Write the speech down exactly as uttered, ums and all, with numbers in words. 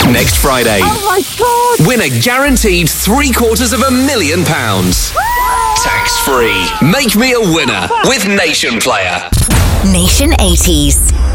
Next Friday. Oh my God! Win a guaranteed three quarters of a million pounds. Tax free. Make me a winner with Nation Player. Nation eighties.